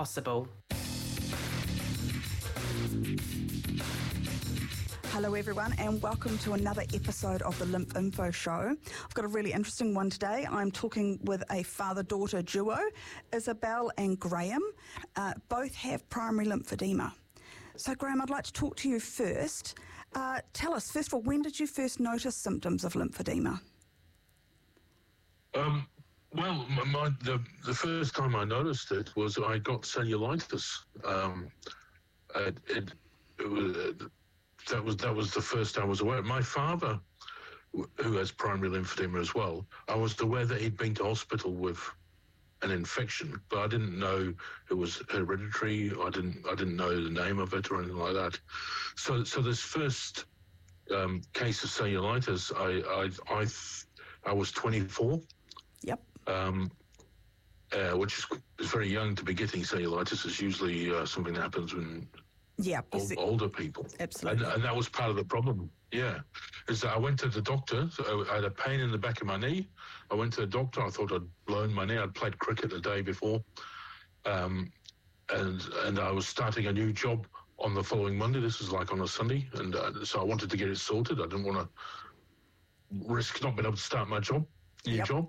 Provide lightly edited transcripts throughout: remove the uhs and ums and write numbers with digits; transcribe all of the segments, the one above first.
possible. Hello everyone and welcome to another episode of the Lymph Info Show. I've got a really interesting one today. I'm talking with a father-daughter duo, Isabel and Graham. Both have primary lymphedema. So Graham, I'd like to talk to you first. Tell us, first of all, when did you first notice symptoms of lymphedema? Well, the first time I noticed it was I got cellulitis. That was the first I was aware. My father, who has primary lymphedema as well, I was aware that he'd been to hospital with an infection, but I didn't know it was hereditary. I didn't know the name of it or anything like that. So this first case of cellulitis, I was 24. Yep. Which is very young to be getting cellulitis. It's usually something that happens when older people. Absolutely. And that was part of the problem. Yeah. Is that I went to the doctor. So I had a pain in the back of my knee. I went to the doctor. I thought I'd blown my knee. I'd played cricket the day before. And I was starting a new job on the following Monday. This was like on a Sunday. And so I wanted to get it sorted. I didn't want to risk not being able to start my job, new job.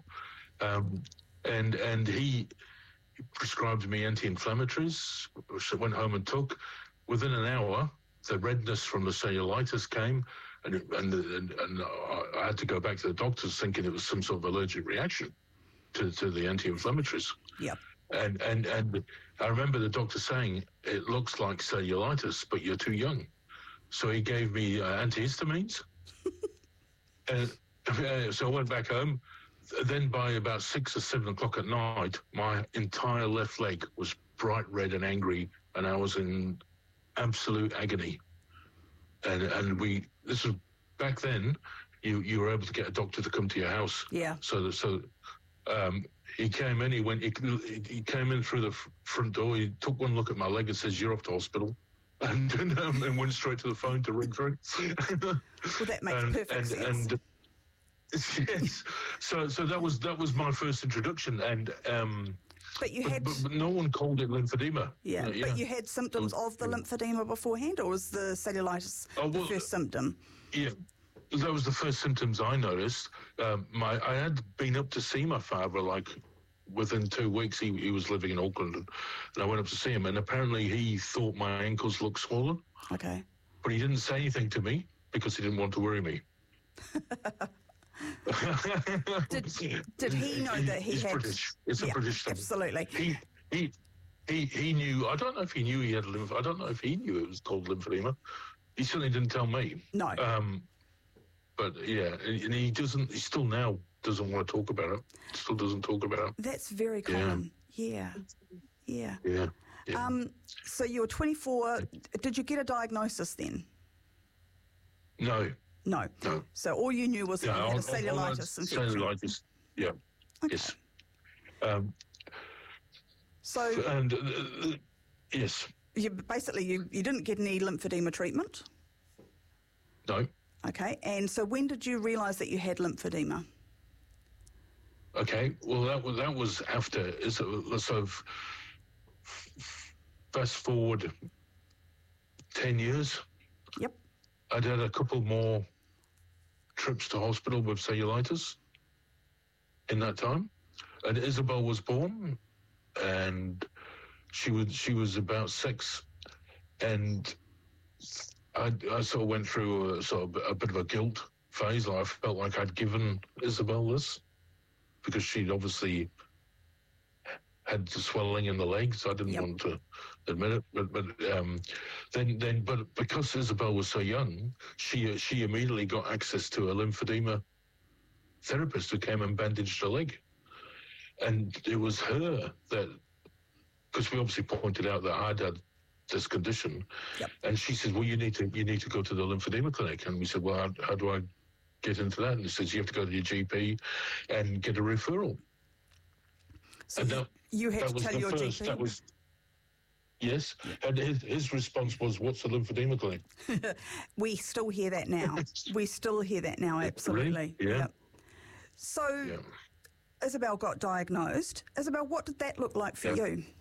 And he prescribed me anti-inflammatories, which I went home and took. Within an hour, the redness from the cellulitis came, and I had to go back to the doctors thinking it was some sort of allergic reaction to the anti-inflammatories. Yep. And I remember the doctor saying, it looks like cellulitis, but you're too young. So he gave me antihistamines. And so I went back home. Then by about 6 or 7 o'clock at night, my entire left leg was bright red and angry, and I was in absolute agony. And this was back then. You were able to get a doctor to come to your house. Yeah. So he came in. He came in through the front door. He took one look at my leg and says, "You're off to hospital." And went straight to the phone to ring through. Well, that makes perfect sense. Yes, so that was my first introduction, and but no one called it lymphedema. Yeah, but you had symptoms of the lymphedema beforehand, or was the cellulitis the first symptom? Yeah, that was the first symptoms I noticed. I had been up to see my father like within 2 weeks. He was living in Auckland, and I went up to see him, and apparently he thought my ankles looked swollen. Okay, but he didn't say anything to me because he didn't want to worry me. Did he know that he's had? British. It's a British thing. Absolutely. He knew. I don't know if he knew he had I don't know if he knew it was called lymphedema. He certainly didn't tell me. No. But yeah, and he doesn't. He still now doesn't want to talk about it. Still doesn't talk about it. That's very common. Yeah. So you were 24. Did you get a diagnosis then? No. So all you knew was that you had a cellulitis infection. Cellulitis, yeah. Okay. Yes. Yes. You didn't get any lymphedema treatment? No. Okay, and so when did you realise that you had lymphedema? Okay, well that was after. So fast forward 10 years. Yep. I'd had a couple more trips to hospital with cellulitis in that time, and Isabel was born, and she was about 6, and I sort of went through a bit of a guilt phase. I felt like I'd given Isabel this because she'd obviously had the swelling in the legs. I didn't want to admit it, but because Isabel was so young, she immediately got access to a lymphedema therapist who came and bandaged her leg, and it was her that, because we obviously pointed out that I'd had this condition, and she said, "Well, you need to go to the lymphedema clinic," and we said, "Well, how do I get into that?" And he says, "You have to go to your GP and get a referral." So you had to tell your GP? Yes, and his response was, "What's the lymphedema clinic?" We still hear that now. Absolutely. Really? Yeah. Yep. So Isabel got diagnosed. Isabel, what did that look like for you?